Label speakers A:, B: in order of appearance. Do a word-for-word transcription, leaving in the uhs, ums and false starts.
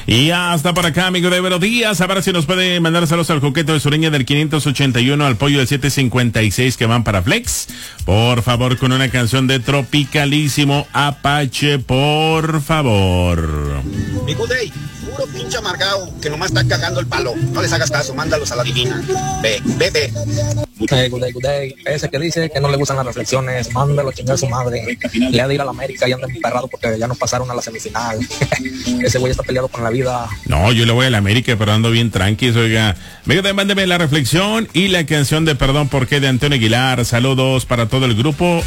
A: Y hasta por acá, amigo de Buenos Días. A ver si nos puede mandar saludos al Coqueto de Sureña del quinientos ochenta y uno, al Pollo del setecientos cincuenta y seis que van para Flex. Por favor, con una canción de Tropicalísimo Apache, por favor.
B: Mi good day, puro pinche amargado que nomás está cagando el palo. No les hagas caso, mándalos a la divina. Ve, vete.
C: Hey, good day, good day. Ese que dice que no le gustan las reflexiones, mándalo a chingar a su madre. Le ha de ir a la América y anda emperrado porque ya no pasaron a la semifinal. Ese güey está peleado con la vida.
A: No, yo le voy a la América, pero ando bien tranqui, oiga. Venga, mándeme la reflexión y la canción de Perdón por qué de Antonio Aguilar. Saludos para todo el grupo.